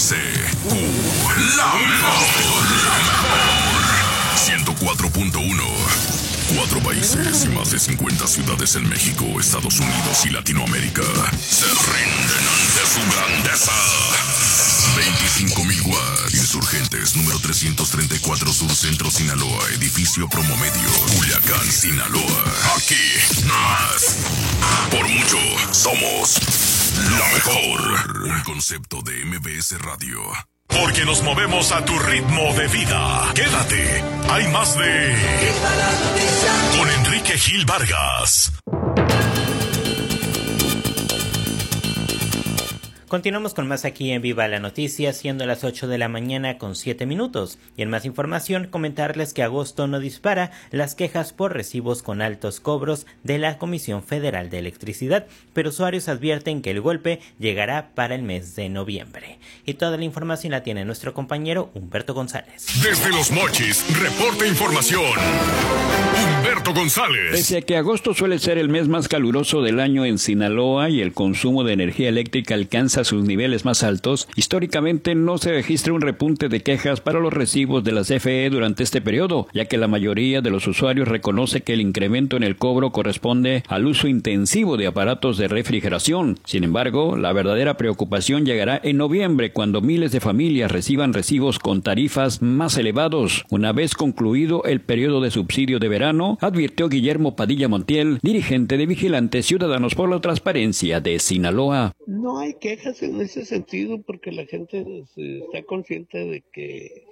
La mejor. 104.1. 4 países y más de 50 ciudades en México, Estados Unidos y Latinoamérica se rinden ante su grandeza. 25,000 watts. Insurgentes, número 334 Sur Centro, Sinaloa. Edificio Promomedio, Culiacán, Sinaloa. Aquí, más. Por mucho, somos la mejor. Un concepto de MBS Radio. Porque nos movemos a tu ritmo de vida. Quédate. Hay más de... Con Enrique Gil Vargas. Continuamos con más aquí en Viva la Noticia, siendo las 8 de la mañana con 7 minutos. Y en más información, comentarles que agosto no dispara las quejas por recibos con altos cobros de la Comisión Federal de Electricidad, pero usuarios advierten que el golpe llegará para el mes de noviembre. Y toda la información la tiene nuestro compañero Humberto González. Desde Los Mochis, reporta información. Humberto González. Pese a que agosto suele ser el mes más caluroso del año en Sinaloa y el consumo de energía eléctrica alcanza sus niveles más altos, históricamente no se registra un repunte de quejas para los recibos de la CFE durante este periodo, ya que la mayoría de los usuarios reconoce que el incremento en el cobro corresponde al uso intensivo de aparatos de refrigeración. Sin embargo, la verdadera preocupación llegará en noviembre, cuando miles de familias reciban recibos con tarifas más elevados. Una vez concluido el periodo de subsidio de verano, advirtió Guillermo Padilla Montiel, dirigente de Vigilantes Ciudadanos por la Transparencia de Sinaloa. No hay quejas en ese sentido porque la gente está consciente de que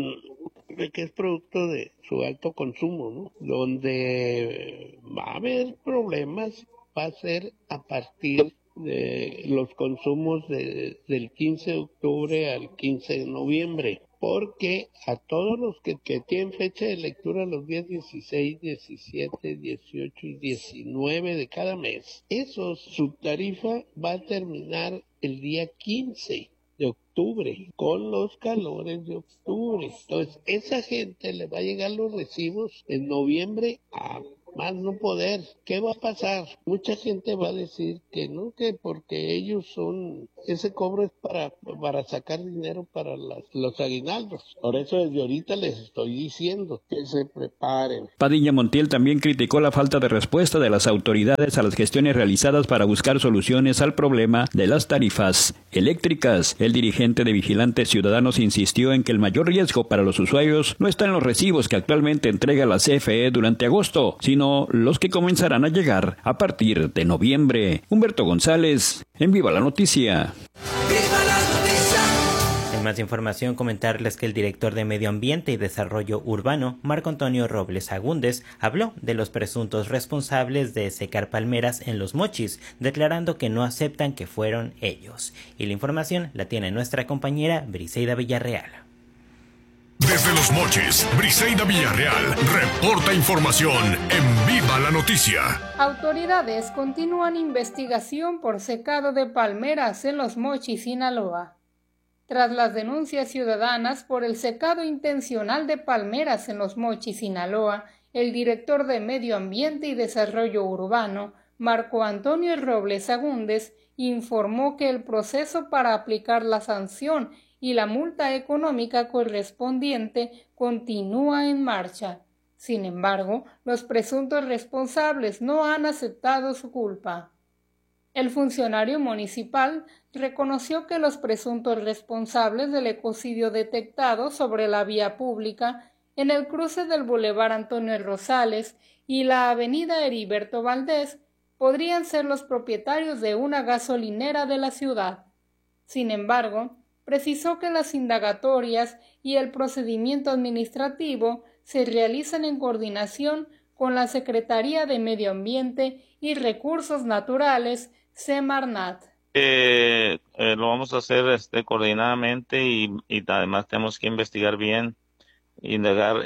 es producto de su alto consumo, ¿no? Donde va a haber problemas va a ser a partir de los consumos del 15 de octubre al 15 de noviembre. Porque a todos los que tienen fecha de lectura los días 16, 17, 18 y 19 de cada mes, su tarifa va a terminar el día 15 de octubre, con los calores de octubre. Entonces, esa gente le va a llegar los recibos en noviembre a más no poder. ¿Qué va a pasar? Mucha gente va a decir que no, que porque ellos ese cobro es para sacar dinero para los aguinaldos. Por eso desde ahorita les estoy diciendo que se preparen. Padilla Montiel también criticó la falta de respuesta de las autoridades a las gestiones realizadas para buscar soluciones al problema de las tarifas eléctricas. El dirigente de Vigilantes Ciudadanos insistió en que el mayor riesgo para los usuarios no está en los recibos que actualmente entrega la CFE durante agosto, sino los que comenzarán a llegar a partir de noviembre. Humberto González, en Viva la Noticia. En más información, comentarles que el director de Medio Ambiente y Desarrollo Urbano, Marco Antonio Robles Agúndez, habló de los presuntos responsables de secar palmeras en Los Mochis, declarando que no aceptan que fueron ellos. Y la información la tiene nuestra compañera Briseida Villarreal. Desde Los Mochis, Briseida Villarreal reporta información en Viva la Noticia. Autoridades continúan investigación por secado de palmeras en Los Mochis, Sinaloa. Tras las denuncias ciudadanas por el secado intencional de palmeras en Los Mochis, Sinaloa, el director de Medio Ambiente y Desarrollo Urbano, Marco Antonio Robles Agúndez, informó que el proceso para aplicar la sanción y la multa económica correspondiente continúa en marcha. Sin embargo, los presuntos responsables no han aceptado su culpa. El funcionario municipal reconoció que los presuntos responsables del ecocidio detectado sobre la vía pública en el cruce del Boulevard Antonio Rosales y la avenida Heriberto Valdés podrían ser los propietarios de una gasolinera de la ciudad. Sin embargo, precisó que las indagatorias y el procedimiento administrativo se realizan en coordinación con la Secretaría de Medio Ambiente y Recursos Naturales, Semarnat. Lo vamos a hacer coordinadamente y además tenemos que investigar bien, indagar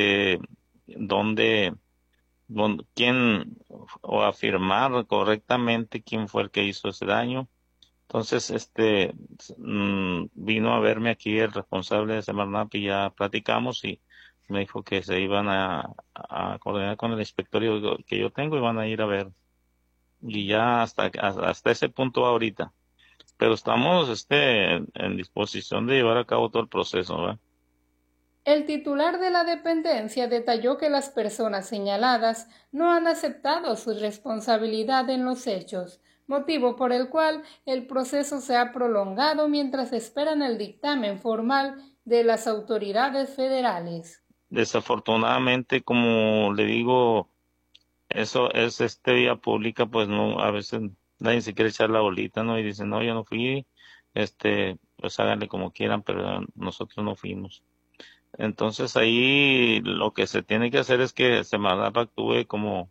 quién, o afirmar correctamente quién fue el que hizo ese daño. Entonces, vino a verme aquí el responsable de Semarnat y ya platicamos y me dijo que se iban a coordinar con el inspectorio que yo tengo y van a ir a ver. Y ya hasta ese punto ahorita. pero estamos en disposición de llevar a cabo todo el proceso, ¿verdad? El titular de la dependencia detalló que las personas señaladas no han aceptado su responsabilidad en los hechos, motivo por el cual el proceso se ha prolongado mientras esperan el dictamen formal de las autoridades federales. Desafortunadamente, como le digo, eso es vía pública, pues no, a veces nadie se quiere echar la bolita, ¿no? Y dicen, no, yo no fui, pues háganle como quieran, pero nosotros no fuimos. Entonces ahí lo que se tiene que hacer es que Semarnat actúe como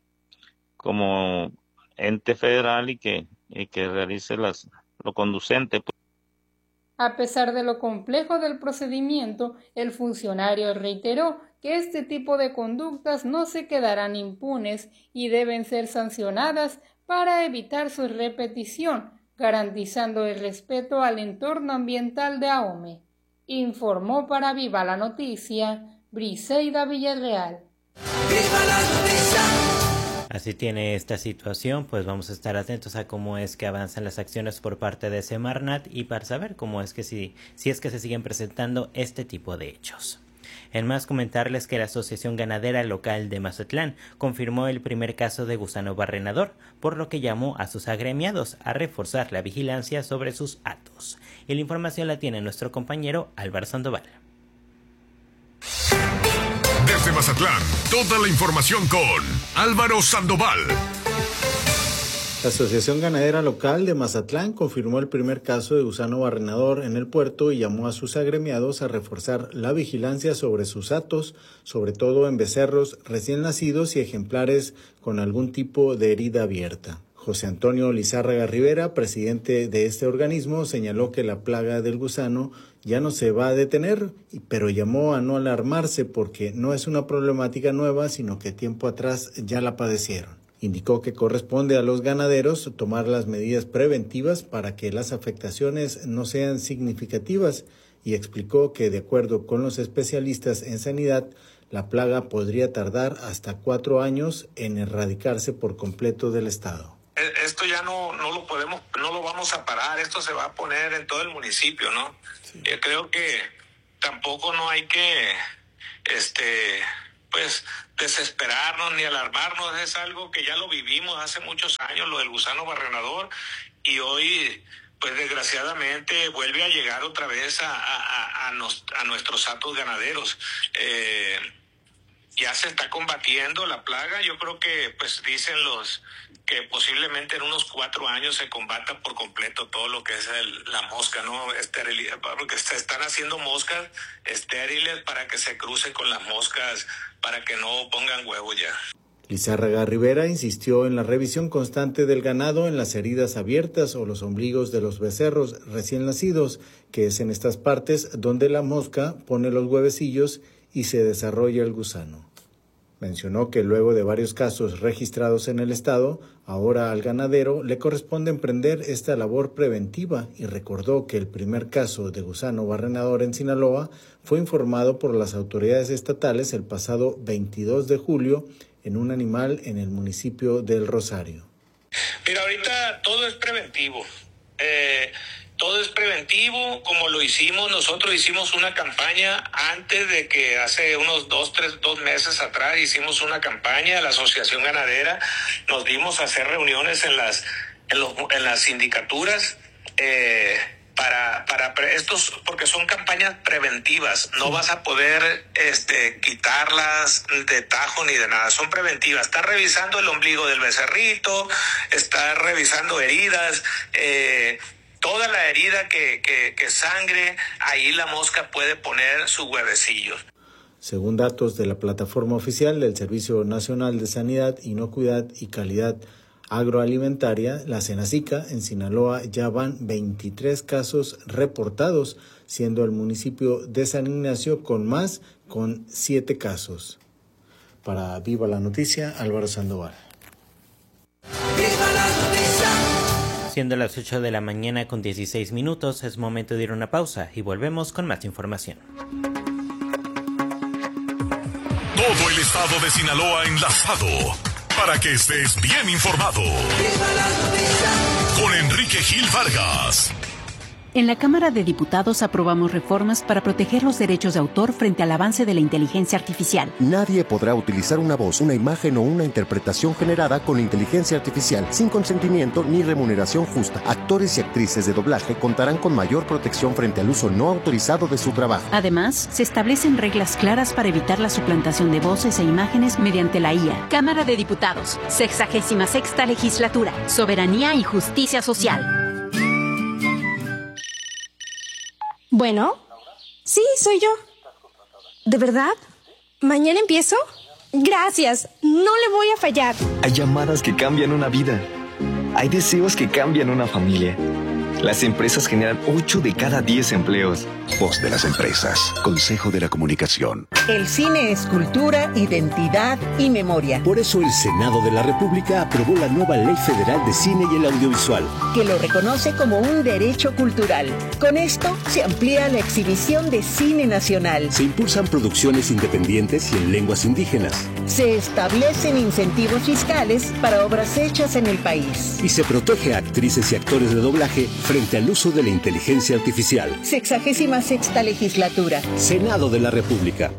ente federal y que realice lo conducente. A pesar de lo complejo del procedimiento, el funcionario reiteró que este tipo de conductas no se quedarán impunes y deben ser sancionadas para evitar su repetición, garantizando el respeto al entorno ambiental de Ahome. Informó para Viva la Noticia, Briseida Villarreal. ¡Viva la noticia! Así tiene esta situación, pues vamos a estar atentos a cómo es que avanzan las acciones por parte de Semarnat y para saber cómo es que si es que se siguen presentando este tipo de hechos. En más, comentarles que la Asociación Ganadera Local de Mazatlán confirmó el primer caso de gusano barrenador, por lo que llamó a sus agremiados a reforzar la vigilancia sobre sus hatos. Y la información la tiene nuestro compañero Álvaro Sandoval. Desde Mazatlán, toda la información con Álvaro Sandoval. La Asociación Ganadera Local de Mazatlán confirmó el primer caso de gusano barrenador en el puerto y llamó a sus agremiados a reforzar la vigilancia sobre sus hatos, sobre todo en becerros recién nacidos y ejemplares con algún tipo de herida abierta. José Antonio Lizárraga Rivera, presidente de este organismo, señaló que la plaga del gusano ya no se va a detener, pero llamó a no alarmarse porque no es una problemática nueva, sino que tiempo atrás ya la padecieron. Indicó que corresponde a los ganaderos tomar las medidas preventivas para que las afectaciones no sean significativas y explicó que, de acuerdo con los especialistas en sanidad, la plaga podría tardar hasta 4 años en erradicarse por completo del estado. Esto ya no lo vamos a parar, esto se va a poner en todo el municipio, ¿no? Sí. Yo creo que tampoco no hay que, pues, desesperarnos ni alarmarnos. Es algo que ya lo vivimos hace muchos años, lo del gusano barrenador, y hoy, pues desgraciadamente, vuelve a llegar otra vez a nuestros hatos ganaderos. Ya se está combatiendo la plaga. Yo creo que, pues, dicen que posiblemente en unos 4 años se combata por completo todo lo que es la mosca, ¿no? Porque se están haciendo moscas estériles para que se crucen con las moscas, para que no pongan huevo ya. Lizárraga Rivera insistió en la revisión constante del ganado en las heridas abiertas o los ombligos de los becerros recién nacidos, que es en estas partes donde la mosca pone los huevecillos y se desarrolla el gusano. Mencionó que luego de varios casos registrados en el estado, ahora al ganadero le corresponde emprender esta labor preventiva y recordó que el primer caso de gusano barrenador en Sinaloa fue informado por las autoridades estatales el pasado 22 de julio en un animal en el municipio del Rosario. Mira, ahorita todo es preventivo. Todo es preventivo, como lo hicimos. Nosotros hicimos una campaña antes de que hace unos 2 meses atrás hicimos una campaña. La Asociación Ganadera nos dimos a hacer reuniones en las sindicaturas para estos, porque son campañas preventivas. No vas a poder quitarlas de tajo ni de nada. Son preventivas. Está revisando el ombligo del becerrito, está revisando heridas. Toda la herida que sangre, ahí la mosca puede poner sus huevecillos. Según datos de la plataforma oficial del Servicio Nacional de Sanidad, Inocuidad y Calidad Agroalimentaria, la Senacica, en Sinaloa ya van 23 casos reportados, siendo el municipio de San Ignacio con 7 casos. Para Viva la Noticia, Álvaro Sandoval. ¡Viva la noticia! Siendo las 8 de la mañana con 16 minutos, es momento de ir a una pausa y volvemos con más información. Todo el estado de Sinaloa enlazado para que estés bien informado. Con Enrique Gil Vargas. En la Cámara de Diputados aprobamos reformas para proteger los derechos de autor frente al avance de la inteligencia artificial. Nadie podrá utilizar una voz, una imagen o una interpretación generada con inteligencia artificial sin consentimiento ni remuneración justa. Actores y actrices de doblaje contarán con mayor protección frente al uso no autorizado de su trabajo. Además, se establecen reglas claras para evitar la suplantación de voces e imágenes mediante la IA. Cámara de Diputados, 66ª Legislatura, Soberanía y Justicia Social. Bueno, sí, soy yo. ¿De verdad? ¿Mañana empiezo? Gracias, no le voy a fallar. Hay llamadas que cambian una vida. Hay deseos que cambian una familia. Las empresas generan 8 de cada 10 empleos. Voz de las empresas. Consejo de la Comunicación. El cine es cultura, identidad y memoria. Por eso el Senado de la República aprobó la nueva Ley Federal de Cine y el Audiovisual, que lo reconoce como un derecho cultural. Con esto se amplía la exhibición de cine nacional. Se impulsan producciones independientes y en lenguas indígenas. Se establecen incentivos fiscales para obras hechas en el país. Y se protege a actrices y actores de doblaje frente al uso de la inteligencia artificial. 66ª Legislatura. Senado de la República.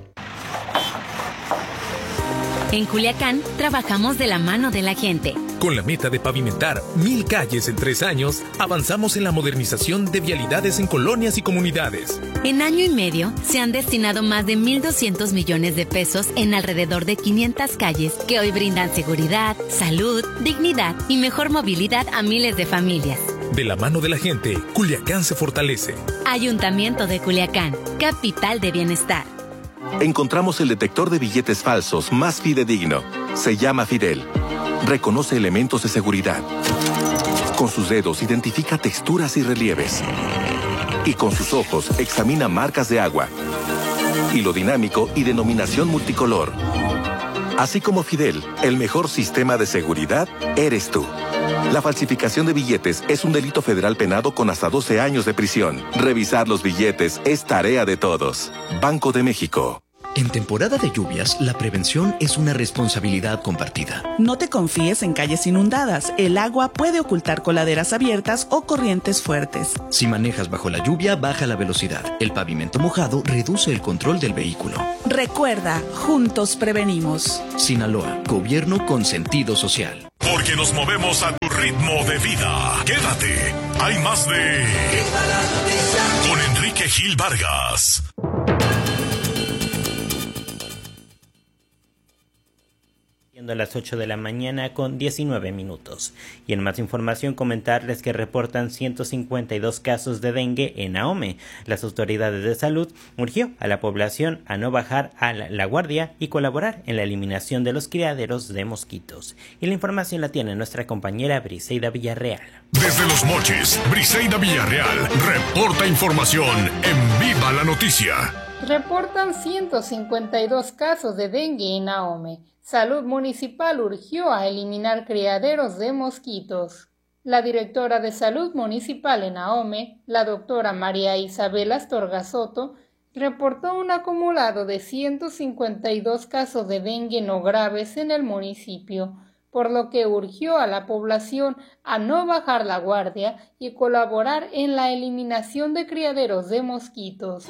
En Culiacán, trabajamos de la mano de la gente. Con la meta de pavimentar 1,000 calles en 3 años, avanzamos en la modernización de vialidades en colonias y comunidades. En año y medio, se han destinado más de 1,200 millones de pesos en alrededor de 500 calles que hoy brindan seguridad, salud, dignidad y mejor movilidad a miles de familias. De la mano de la gente, Culiacán se fortalece. Ayuntamiento de Culiacán, capital de bienestar. Encontramos el detector de billetes falsos más fidedigno. Se llama Fidel. Reconoce elementos de seguridad. Con sus dedos identifica texturas y relieves. Y con sus ojos examina marcas de agua. Hilo dinámico y denominación multicolor. Así como Fidel, el mejor sistema de seguridad eres tú. La falsificación de billetes es un delito federal penado con hasta 12 años de prisión. Revisar los billetes es tarea de todos. Banco de México. En temporada de lluvias, la prevención es una responsabilidad compartida. No te confíes en calles inundadas. El agua puede ocultar coladeras abiertas o corrientes fuertes. Si manejas bajo la lluvia, baja la velocidad. El pavimento mojado reduce el control del vehículo. Recuerda, juntos prevenimos. Sinaloa, gobierno con sentido social. Porque nos movemos a tu ritmo de vida. Quédate. Hay más de... Con Enrique Gil Vargas. A las 8 de la mañana con 19 minutos. Y en más información comentarles que reportan 152 casos de dengue en Ahome. Las autoridades de salud urgió a la población a no bajar a la guardia y colaborar en la eliminación de los criaderos de mosquitos. Y la información la tiene nuestra compañera Briseida Villarreal. Desde Los Mochis, Briseida Villarreal reporta información en Viva la Noticia. Reportan 152 casos de dengue en Ahome. Salud Municipal urgió a eliminar criaderos de mosquitos. La directora de Salud Municipal en Ahome, la doctora María Isabel Astorga Soto, reportó un acumulado de 152 casos de dengue no graves en el municipio, por lo que urgió a la población a no bajar la guardia y colaborar en la eliminación de criaderos de mosquitos.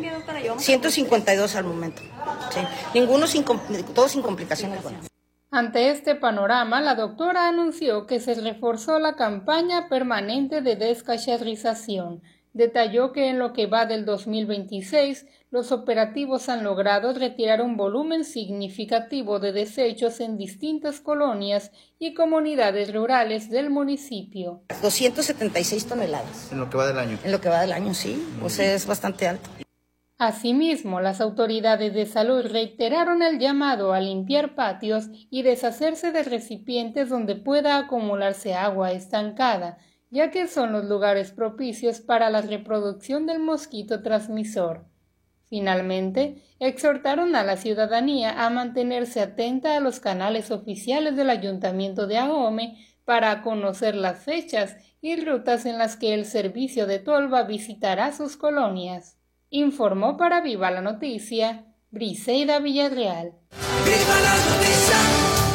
152 al momento, sí. Todos sin complicaciones. Ante este panorama, la doctora anunció que se reforzó la campaña permanente de descacharrización. Detalló que en lo que va del 2026, los operativos han logrado retirar un volumen significativo de desechos en distintas colonias y comunidades rurales del municipio. 276 toneladas. ¿En lo que va del año? En lo que va del año, sí. O sea, es bastante alto. Asimismo, las autoridades de salud reiteraron el llamado a limpiar patios y deshacerse de recipientes donde pueda acumularse agua estancada, ya que son los lugares propicios para la reproducción del mosquito transmisor. Finalmente, exhortaron a la ciudadanía a mantenerse atenta a los canales oficiales del Ayuntamiento de Ahome para conocer las fechas y rutas en las que el servicio de tolva visitará sus colonias. Informó para Viva la Noticia, Briseida Villarreal. ¡Viva la Noticia!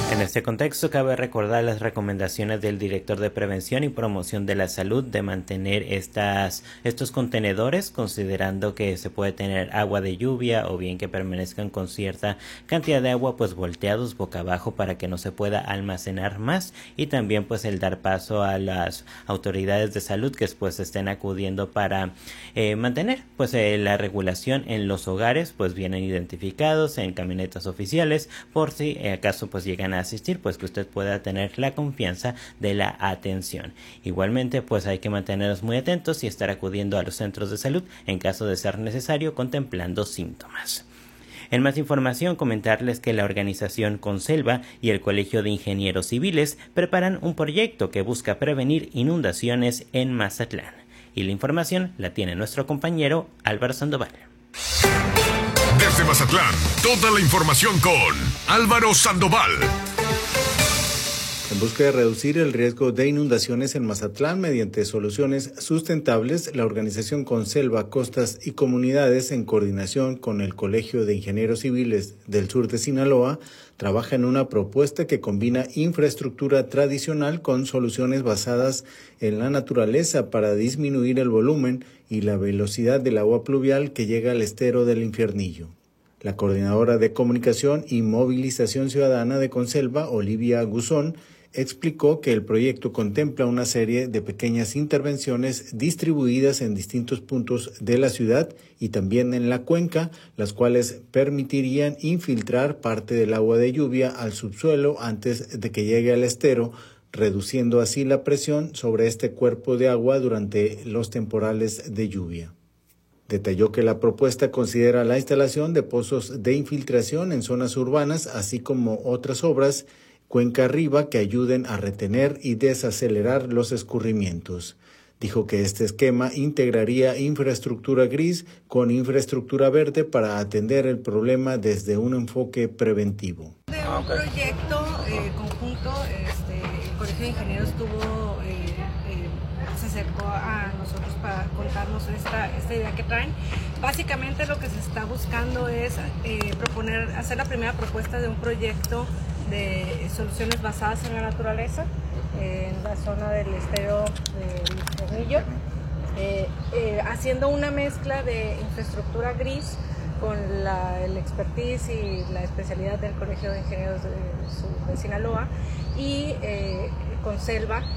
En este contexto, cabe recordar las recomendaciones del director de Prevención y Promoción de la Salud de mantener estos contenedores, considerando que se puede tener agua de lluvia o bien que permanezcan con cierta cantidad de agua pues volteados boca abajo para que no se pueda almacenar más, y también pues el dar paso a las autoridades de salud que pues estén acudiendo para mantener pues la regulación en los hogares, pues vienen identificados en camionetas oficiales por si acaso pues llegan a asistir, pues que usted pueda tener la confianza de la atención. Igualmente pues hay que mantenernos muy atentos y estar acudiendo a los centros de salud en caso de ser necesario, contemplando síntomas. En más información, comentarles que la organización Conselva y el Colegio de Ingenieros Civiles preparan un proyecto que busca prevenir inundaciones en Mazatlán. Y la información la tiene nuestro compañero Álvaro Sandoval. Desde Mazatlán, toda la información con Álvaro Sandoval. En busca de reducir el riesgo de inundaciones en Mazatlán mediante soluciones sustentables, la organización Conselva Costas y Comunidades, en coordinación con el Colegio de Ingenieros Civiles del Sur de Sinaloa, trabaja en una propuesta que combina infraestructura tradicional con soluciones basadas en la naturaleza para disminuir el volumen y la velocidad del agua pluvial que llega al estero del Infiernillo. La coordinadora de Comunicación y Movilización Ciudadana de Conselva, Olivia Guzón, explicó que el proyecto contempla una serie de pequeñas intervenciones distribuidas en distintos puntos de la ciudad y también en la cuenca, las cuales permitirían infiltrar parte del agua de lluvia al subsuelo antes de que llegue al estero, reduciendo así la presión sobre este cuerpo de agua durante los temporales de lluvia. Detalló que la propuesta considera la instalación de pozos de infiltración en zonas urbanas, así como otras obras cuenca arriba que ayuden a retener y desacelerar los escurrimientos. Dijo que este esquema integraría infraestructura gris con infraestructura verde para atender el problema desde un enfoque preventivo. De un proyecto conjunto, el Colegio de Ingenieros se acercó a nosotros para contarnos esta idea que traen. Básicamente lo que se está buscando es hacer la primera propuesta de un proyecto de soluciones basadas en la naturaleza en la zona del estero del Infiernillo, haciendo una mezcla de infraestructura gris con el expertise y la especialidad del Colegio de Ingenieros de Sinaloa y Conselva,